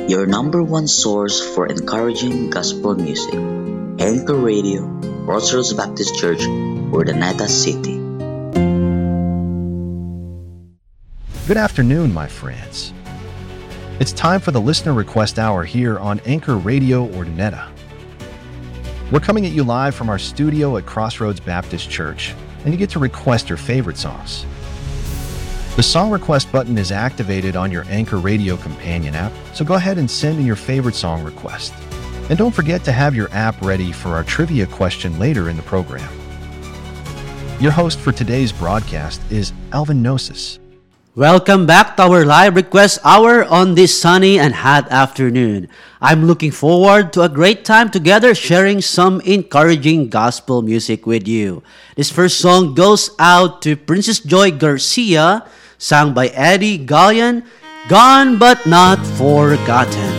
your number one source for encouraging gospel music. Anchor Radio, Crossroads Baptist Church, Urdaneta City. Good afternoon, my friends. It's time for the Listener Request Hour here on Anchor Radio Urdaneta. We're coming at you live from our studio at Crossroads Baptist Church, and you get to request your favorite songs. The song request button is activated on your Anchor Radio companion app, so go ahead and send in your favorite song request. And don't forget to have your app ready for our trivia question later in the program. Your host for today's broadcast is Alvin Gnosis. Welcome back to our live request hour on this sunny and hot afternoon. I'm looking forward to a great time together sharing some encouraging gospel music with you. This first song goes out to Princess Joy Garcia, sung by Eddie Gallion, Gone But Not Forgotten.